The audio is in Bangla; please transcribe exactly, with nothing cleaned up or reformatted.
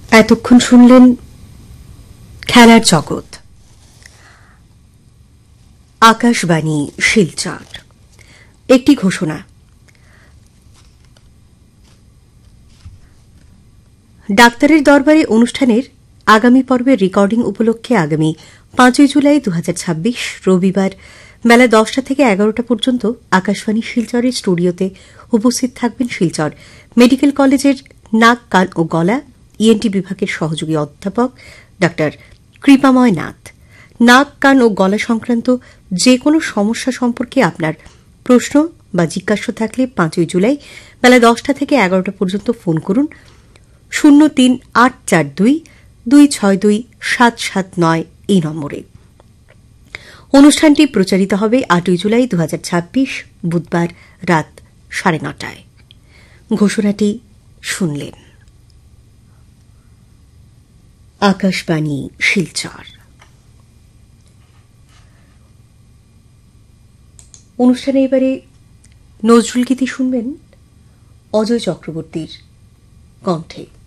এতক্ষণ শুনলেন খেলার জগৎ। আকাশবাণী শিলচর। একটি ঘোষণা। ডাক্তারের দরবারে অনুষ্ঠানের আগামী পর্বের রেকর্ডিং উপলক্ষে আগামী পাঁচই জুলাই দু হাজার ছাব্বিশ রবিবার বেলা দশটা থেকে এগারোটা পর্যন্ত আকাশবাণী শিলচরের স্টুডিওতে উপস্থিত থাকবেন শিলচর মেডিকেল কলেজের নাক কান ও গলা ইএনটি বিভাগের সহযোগী অধ্যাপক ডা কৃপাময় নাথ। নাক কান ও গলা সংক্রান্ত যে কোনো সমস্যা সম্পর্কে আপনার প্রশ্ন বা জিজ্ঞাসা থাকলে পাঁচই জুলাই বেলা দশটা থেকে এগারোটা পর্যন্ত ফোন করুন শূন্য তিন আট চার দুই দুই ছয় দুই সাত সাত নয় এই নম্বরে। অনুষ্ঠানটি প্রচারিত হবে আটই জুলাই দু হাজার ছাব্বিশ বুধবার রাত সাড়ে নটায়। ঘোষণাটি শুনলেন। আকাশবাণী শিলচর। অনুষ্ঠানে এবারে নজরুল গীতি শুনবেন অজয় চক্রবর্তীর কণ্ঠে।